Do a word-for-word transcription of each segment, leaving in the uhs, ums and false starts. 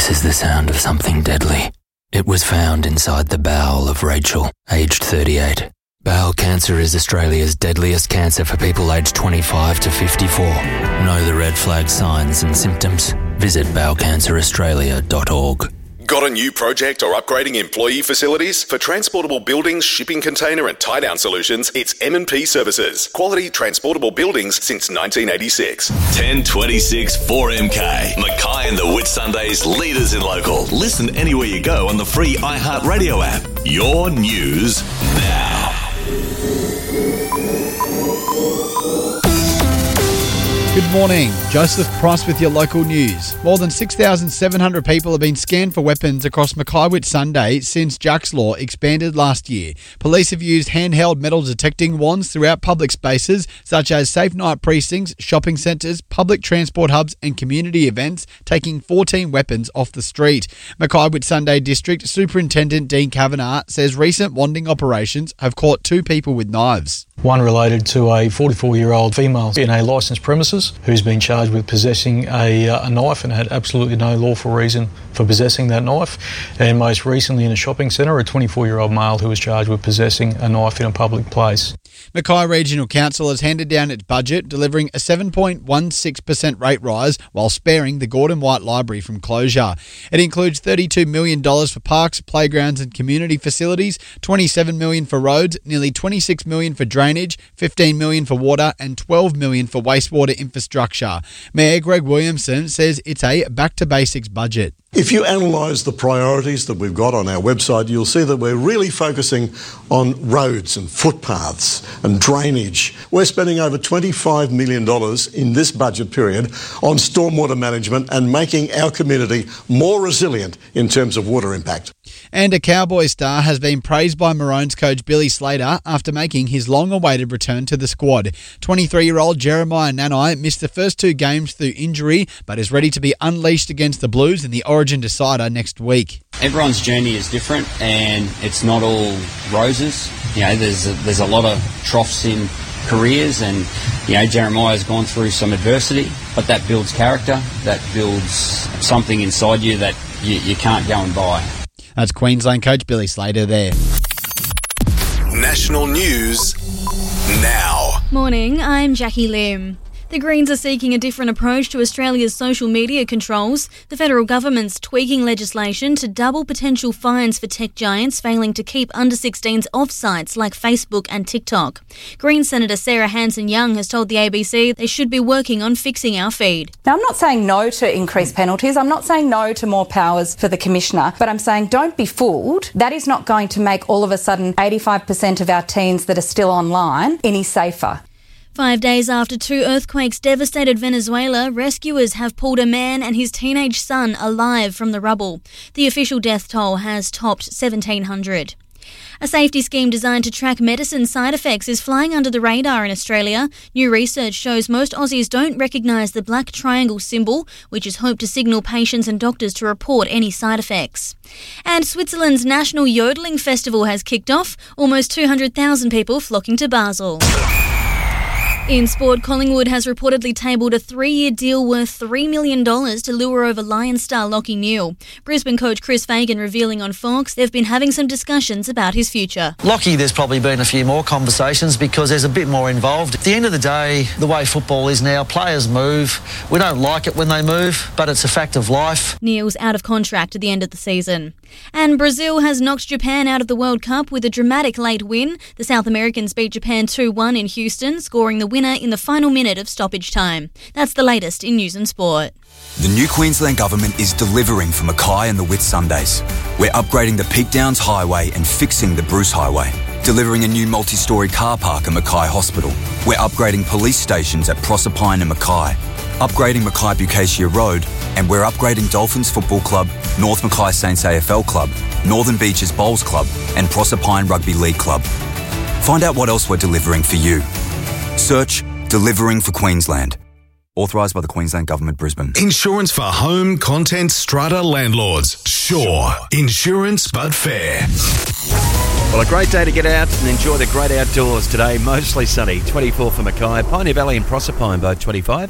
This is the sound of something deadly. It was found inside the bowel of Rachel, aged thirty-eight. Bowel cancer is Australia's deadliest cancer for people aged twenty-five to fifty-four. Know the red flag signs and symptoms? Visit bowel cancer australia dot org. Got a new project or upgrading employee facilities? For transportable buildings, shipping container and tie-down solutions, it's M and P Services. Quality transportable buildings since nineteen eighty-six. ten twenty-six four M K. Mackay and the Whitsundays, leaders in local. Listen anywhere you go on the free iHeartRadio app. Your news now. Good morning. Joseph Price with your local news. More than six thousand seven hundred people have been scanned for weapons across Mackay Whitsunday since Jack's Law expanded last year. Police have used handheld metal detecting wands throughout public spaces such as safe night precincts, shopping centres, public transport hubs and community events, taking fourteen weapons off the street. Mackay Whitsunday District Superintendent Dean Kavanagh says recent wanding operations have caught two people with knives. One related to a forty-four-year-old female in a licensed premises who's been charged with possessing a, uh, a knife and had absolutely no lawful reason for possessing that knife. And most recently in a shopping centre, a twenty-four-year-old male who was charged with possessing a knife in a public place. Mackay Regional Council has handed down its budget, delivering a seven point one six percent rate rise while sparing the Gordon White Library from closure. It includes thirty-two million dollars for parks, playgrounds and community facilities, twenty-seven million dollars for roads, nearly twenty-six million dollars for drainage, fifteen million dollars for water and twelve million dollars for wastewater infrastructure. Mayor Greg Williamson says it's a back-to-basics budget. If you analyse the priorities that we've got on our website, you'll see that we're really focusing on roads and footpaths and drainage. We're spending over twenty-five million dollars in this budget period on stormwater management and making our community more resilient in terms of water impact. And a Cowboy star has been praised by Maroons coach Billy Slater after making his long-awaited return to the squad. twenty-three-year-old Jeremiah Nanai missed the first two games through injury, but is ready to be unleashed against the Blues in the Origin decider next week. Everyone's journey is different and it's not all roses. You know, there's a, there's a lot of troughs in careers and, you know, Jeremiah's gone through some adversity, but that builds character, that builds something inside you that you, you can't go and buy. That's Queensland coach Billy Slater there. National news now. Morning, I'm Jackie Lim. The Greens are seeking a different approach to Australia's social media controls. The federal government's tweaking legislation to double potential fines for tech giants failing to keep under sixteens off sites like Facebook and TikTok. Green Senator Sarah Hanson-Young has told the A B C they should be working on fixing our feed. Now, I'm not saying no to increased penalties. I'm not saying no to more powers for the Commissioner, but I'm saying don't be fooled. That is not going to make all of a sudden eighty-five percent of our teens that are still online any safer. Five days after two earthquakes devastated Venezuela, rescuers have pulled a man and his teenage son alive from the rubble. The official death toll has topped seventeen hundred. A safety scheme designed to track medicine side effects is flying under the radar in Australia. New research shows most Aussies don't recognise the black triangle symbol, which is hoped to signal patients and doctors to report any side effects. And Switzerland's National Yodeling Festival has kicked off, almost two hundred thousand people flocking to Basel. In sport, Collingwood has reportedly tabled a three-year deal worth three million dollars to lure over Lions star Lachie Neale. Brisbane coach Chris Fagan revealing on Fox they've been having some discussions about his future. Lachie, there's probably been a few more conversations because there's a bit more involved. At the end of the day, the way football is now, players move. We don't like it when they move, but it's a fact of life. Neale's out of contract at the end of the season. And Brazil has knocked Japan out of the World Cup with a dramatic late win. The South Americans beat Japan two one in Houston, scoring the winner in the final minute of stoppage time. That's the latest in news and sport. The new Queensland Government is delivering for Mackay and the Whitsundays. We're upgrading the Peak Downs Highway and fixing the Bruce Highway. Delivering a new multi-storey car park at Mackay Hospital. We're upgrading police stations at Proserpine and Mackay. Upgrading Mackay Bucacia Road, and we're upgrading Dolphins Football Club, North Mackay Saints A F L Club, Northern Beaches Bowls Club and Proserpine Rugby League Club. Find out what else we're delivering for you. Search Delivering for Queensland. Authorised by the Queensland Government, Brisbane. Insurance for home, content, strata landlords. Sure. Insurance, but fair. Well, a great day to get out and enjoy the great outdoors today. Mostly sunny. twenty-four for Mackay. Pioneer Valley and Proserpine both twenty-five.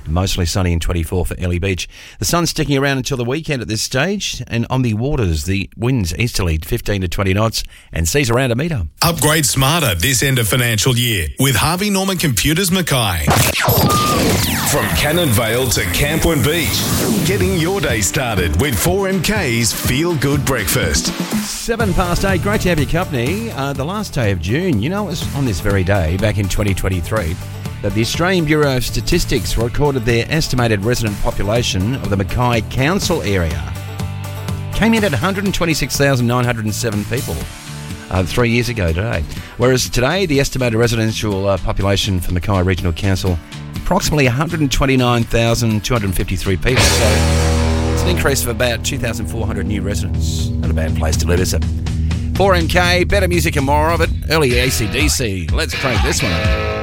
Mostly sunny and twenty-four for Ellie Beach. The sun's sticking around until the weekend at this stage, and on the waters, the winds easterly fifteen to twenty knots and seas around a metre. Upgrade smarter this end of financial year with Harvey Norman Computers Mackay. From Cannon Vale to Camplin Beach, getting your day started with four M K's Feel Good Breakfast. Seven past eight, great to have your company. Uh, the last day of June, you know, it was on this very day, back in twenty twenty-three, that the Australian Bureau of Statistics recorded their estimated resident population of the Mackay Council area. Came in at one hundred twenty-six thousand nine hundred seven people uh, three years ago today. Whereas today, the estimated residential uh, population for Mackay Regional Council, approximately one hundred twenty-nine thousand two hundred fifty-three people. So it's an increase of about two thousand four hundred new residents. Not a bad place to live, is it? four M K, better music and more of it. Early A C D C. Let's crank this one up.